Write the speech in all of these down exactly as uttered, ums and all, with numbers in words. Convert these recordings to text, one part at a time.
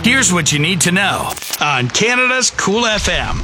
Here's what you need to know on Canada's Cool F M.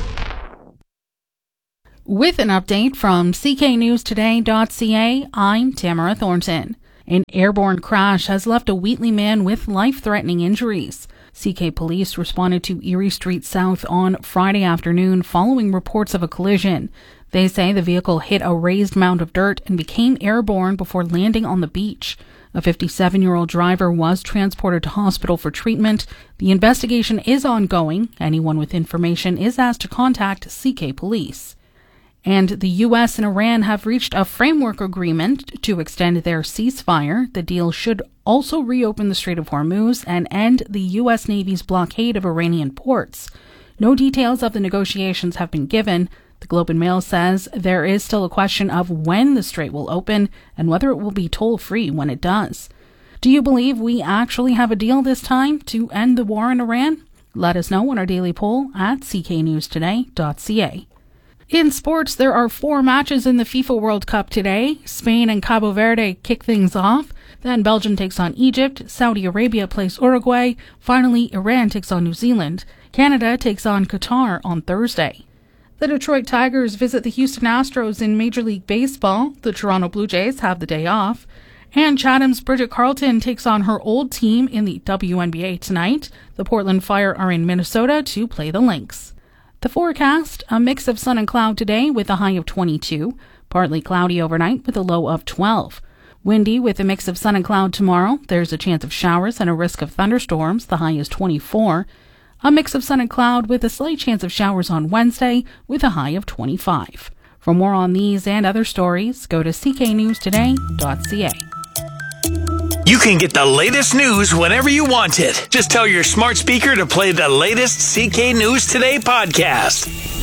With an update from C K news today dot C A, I'm Tamara Thornton. An airborne crash has left a Wheatley man with life-threatening injuries. C K police responded to Erie Street South on Friday afternoon following reports of a collision. They say the vehicle hit a raised mound of dirt and became airborne before landing on the beach. A fifty-seven-year-old driver was transported to hospital for treatment. The investigation is ongoing. Anyone with information is asked to contact C K Police. And the U S and Iran have reached a framework agreement to extend their ceasefire. The deal should also reopen the Strait of Hormuz and end the U S Navy's blockade of Iranian ports. No details of the negotiations have been given. The Globe and Mail says there is still a question of when the strait will open and whether it will be toll-free when it does. Do you believe we actually have a deal this time to end the war in Iran? Let us know on our daily poll at C K news today dot C A. In sports, there are four matches in the FIFA World Cup today. Spain and Cabo Verde kick things off. Then Belgium takes on Egypt. Saudi Arabia plays Uruguay. Finally, Iran takes on New Zealand. Canada takes on Qatar on Thursday. The Detroit Tigers visit the Houston Astros in Major League Baseball. The Toronto Blue Jays have the day off. And Chatham's Bridget Carlton takes on her old team in the W N B A tonight. The Portland Fire are in Minnesota to play the Lynx. The forecast, a mix of sun and cloud today with a high of twenty-two. Partly cloudy overnight with a low of twelve. Windy with a mix of sun and cloud tomorrow. There's a chance of showers and a risk of thunderstorms. The high is twenty-four. A mix of sun and cloud with a slight chance of showers on Wednesday with a high of twenty-five. For more on these and other stories, go to C K news today dot C A. You can get the latest news whenever you want it. Just tell your smart speaker to play the latest C K News Today podcast.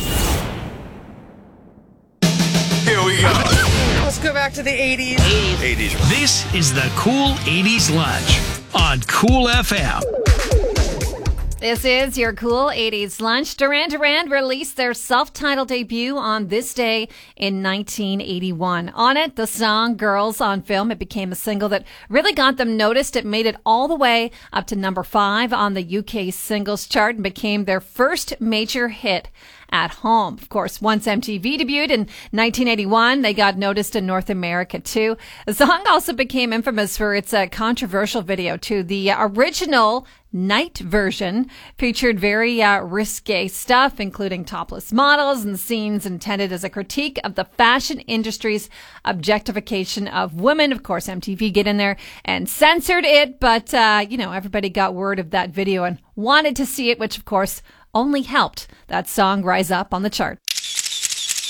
Here we go. Let's go back to the eighties. eighties. This is the Cool eighties Lunch on Cool F M. This is your Cool eighties Lunch. Duran Duran released their self-titled debut on this day in nineteen eighty-one. On it, the song Girls on Film. It became a single that really got them noticed. It made it all the way up to number five on the U K singles chart and became their first major hit at home. Of course, once M T V debuted in nineteen eighty-one, they got noticed in North America too. The song also became infamous for its uh, controversial video too. The uh, original night version featured very uh, risque stuff, including topless models and scenes intended as a critique of the fashion industry's objectification of women. Of course, M T V get in there and censored it, but uh, you know, everybody got word of that video and wanted to see it, which of course only helped that song rise up on the charts.